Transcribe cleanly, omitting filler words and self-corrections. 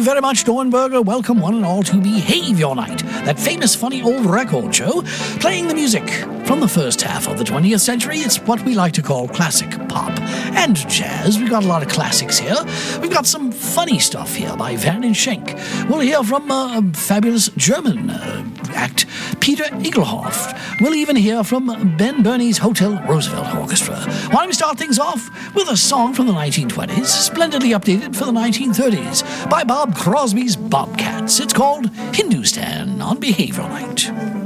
very much, Dornberger. Welcome one and all to Behave Your Night, that famous funny old record show, playing the music from the first half of the 20th century. It's what we like to call classic pop and jazz. We've got a lot of classics here. We've got some funny stuff here by Werner Schenk. We'll hear from a fabulous German act, Peter Igelhoff. We'll even hear from Ben Burney's Hotel Roosevelt Orchestra. Why don't we start things off with a song from the 1920s, splendidly updated for the 1930s, by Bob Crosby's Bobcats. It's called Hindustan on Behave Your Night.